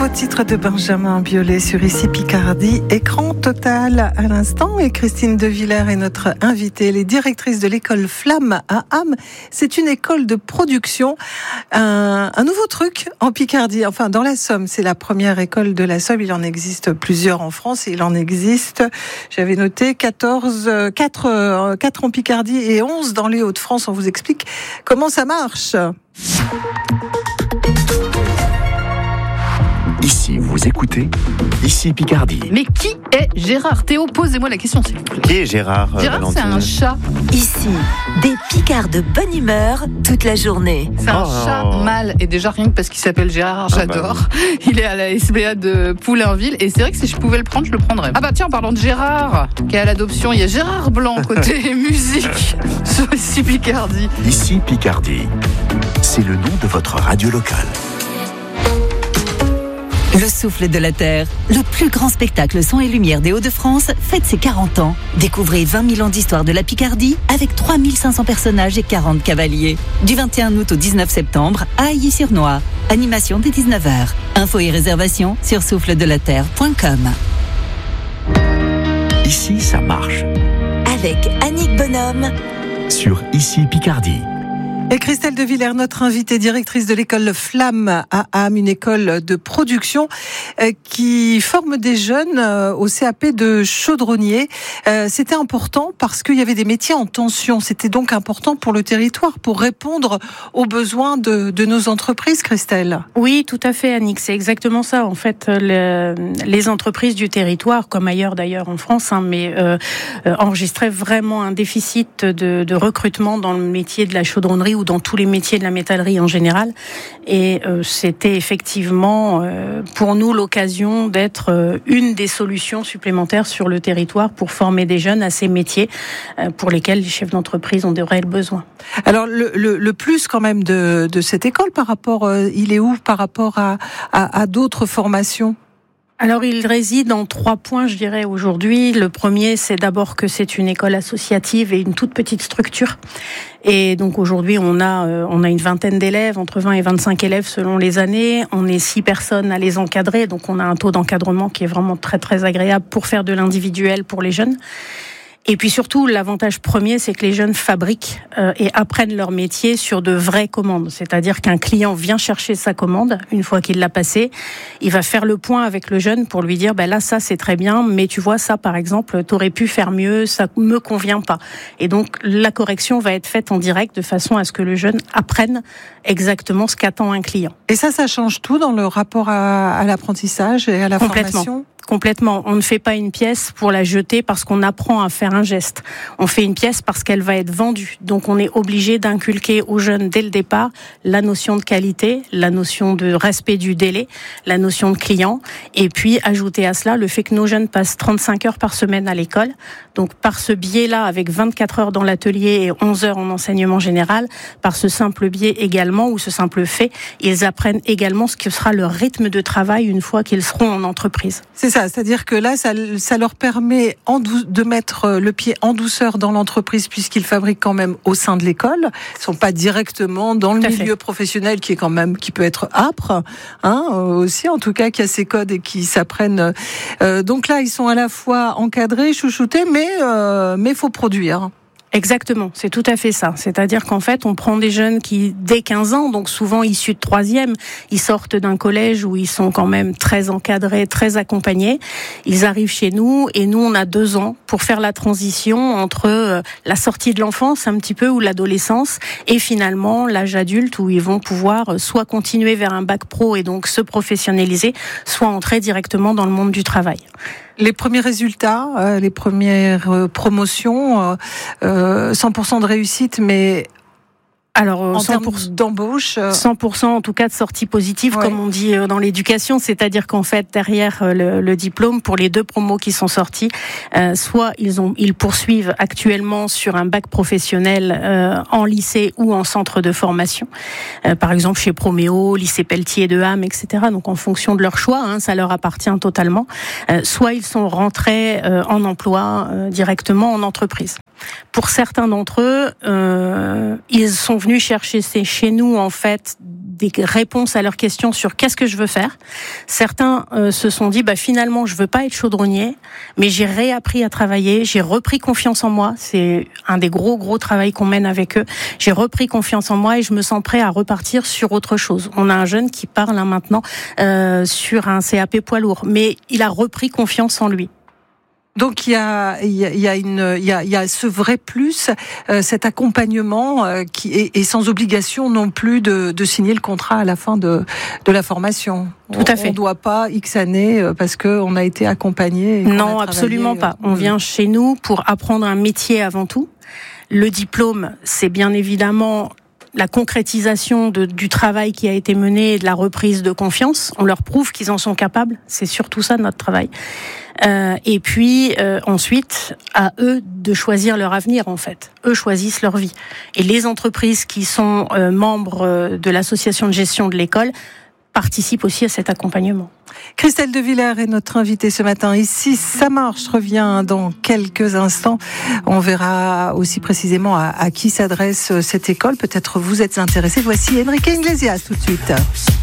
nouveau titre de Benjamin Biolay sur Ici Picardie, écran total à l'instant. Et Christine De Villers est notre invitée, elle est directrice de l'école Flamme à Ham. C'est une école de production, un nouveau truc en Picardie, enfin dans la Somme. C'est la première école de la Somme, il en existe plusieurs en France, il en existe, j'avais noté 4 en Picardie et 11 dans les Hauts-de-France. On vous explique comment ça marche. Ici, vous écoutez Ici Picardie. Mais qui est Gérard? Théo, posez-moi la question, s'il vous plaît. Qui est Gérard? Gérard, c'est un chat. Ici, des Picards de bonne humeur toute la journée. C'est un chat mâle. Et déjà, rien que parce qu'il s'appelle Gérard, j'adore. Il est à la SPA de Poulainville. Et c'est vrai que si je pouvais le prendre, je le prendrais. Ah bah tiens, en parlant de Gérard, qui est à l'adoption, il y a Gérard Blanc côté musique sur Ici Picardie. Ici Picardie. C'est le nom de votre radio locale. Le souffle de la Terre, le plus grand spectacle son et lumière des Hauts-de-France, fête ses 40 ans. Découvrez 20 000 ans d'histoire de la Picardie avec 3500 personnages et 40 cavaliers. Du 21 août au 19 septembre à Ailly-sur-Noire. Animation dès 19h. Infos et réservations sur souffledelaterre.com. Ici, ça marche. Avec Annick Bonhomme. Sur Ici Picardie. Et Christelle De Villers, notre invitée, directrice de l'école Flamme à Ham, une école de production qui forme des jeunes au CAP de chaudronnier. C'était important parce qu'il y avait des métiers en tension. C'était donc important pour le territoire, pour répondre aux besoins de nos entreprises, Christelle. Oui, tout à fait, Annick. C'est exactement ça. En fait, les entreprises du territoire, comme ailleurs d'ailleurs en France, enregistraient vraiment un déficit de recrutement dans le métier de la chaudronnerie ou dans tous les métiers de la métallerie en général. Et c'était effectivement pour nous l'occasion d'être une des solutions supplémentaires sur le territoire pour former des jeunes à ces métiers pour lesquels les chefs d'entreprise ont des réels besoins. Alors le plus quand même de cette école par rapport, il est où par rapport à d'autres formations ? Alors, il réside en 3 points, je dirais, aujourd'hui. Le premier, c'est d'abord que c'est une école associative et une toute petite structure. Et donc, aujourd'hui, on a une vingtaine d'élèves, entre 20 et 25 élèves selon les années. On est 6 personnes à les encadrer. Donc, on a un taux d'encadrement qui est vraiment très, très agréable pour faire de l'individuel pour les jeunes. Et puis surtout, l'avantage premier, c'est que les jeunes fabriquent et apprennent leur métier sur de vraies commandes. C'est-à-dire qu'un client vient chercher sa commande, une fois qu'il l'a passée, il va faire le point avec le jeune pour lui dire, là, ça, c'est très bien, mais tu vois, ça, par exemple, t'aurais pu faire mieux, ça me convient pas. Et donc, la correction va être faite en direct de façon à ce que le jeune apprenne exactement ce qu'attend un client. Et ça change tout dans le rapport à l'apprentissage et à la formation ? Complètement. On ne fait pas une pièce pour la jeter parce qu'on apprend à faire un geste. On fait une pièce parce qu'elle va être vendue. Donc on est obligé d'inculquer aux jeunes dès le départ la notion de qualité, la notion de respect du délai, la notion de client, et puis ajouter à cela le fait que nos jeunes passent 35 heures par semaine à l'école. Donc par ce biais-là, avec 24 heures dans l'atelier et 11 heures en enseignement général, par ce simple biais également, ou ce simple fait, ils apprennent également ce que sera leur rythme de travail une fois qu'ils seront en entreprise. C'est ça, c'est-à-dire que là, ça leur permet de mettre le pied en douceur dans l'entreprise puisqu'ils fabriquent quand même au sein de l'école. Ils ne sont pas directement dans le milieu professionnel qui peut être âpre, aussi en tout cas, qui a ses codes et qui s'apprennent. Donc là, ils sont à la fois encadrés, chouchoutés, mais faut produire. Exactement, c'est tout à fait ça. C'est-à-dire qu'en fait, on prend des jeunes qui, dès 15 ans, donc souvent issus de 3e, ils sortent d'un collège où ils sont quand même très encadrés, très accompagnés. Ils arrivent chez nous et nous, on a 2 ans pour faire la transition entre la sortie de l'enfance un petit peu ou l'adolescence et finalement l'âge adulte où ils vont pouvoir soit continuer vers un bac pro et donc se professionnaliser, soit entrer directement dans le monde du travail. Les premiers résultats, les premières promotions, 100% de réussite, mais alors, en termes d'embauche, 100% en tout cas de sorties positives, comme on dit dans l'éducation, c'est-à-dire qu'en fait derrière le diplôme, pour les 2 promos qui sont sortis, soit ils poursuivent actuellement sur un bac professionnel en lycée ou en centre de formation, par exemple chez Proméo, lycée Pelletier de Ham, etc. Donc en fonction de leur choix, ça leur appartient totalement. Soit ils sont rentrés en emploi directement en entreprise. Pour certains d'entre eux, ils sont venus chercher chez nous en fait des réponses à leurs questions sur qu'est-ce que je veux faire. Certains se sont dit, finalement, je veux pas être chaudronnier, mais j'ai réappris à travailler, j'ai repris confiance en moi. C'est un des gros travaux qu'on mène avec eux. J'ai repris confiance en moi et je me sens prêt à repartir sur autre chose. On a un jeune qui parle maintenant sur un CAP poids lourd, mais il a repris confiance en lui. Donc il y a ce vrai plus, cet accompagnement qui est sans obligation non plus de signer le contrat à la fin de la formation. Tout à fait. On ne doit pas X années parce que on a été accompagné. Non, absolument pas. On vient chez nous pour apprendre un métier avant tout. Le diplôme, c'est bien évidemment la concrétisation du travail qui a été mené et de la reprise de confiance. On leur prouve qu'ils en sont capables. C'est surtout ça notre travail. Et puis ensuite, à eux de choisir leur avenir en fait. Eux choisissent leur vie. Et les entreprises qui sont membres de l'association de gestion de l'école participent aussi à cet accompagnement. Christelle De Villers est notre invitée ce matin ici. Ça marche revient dans quelques instants. On verra aussi précisément à qui s'adresse cette école. Peut-être vous êtes intéressés. Voici Enrique Iglesias tout de suite.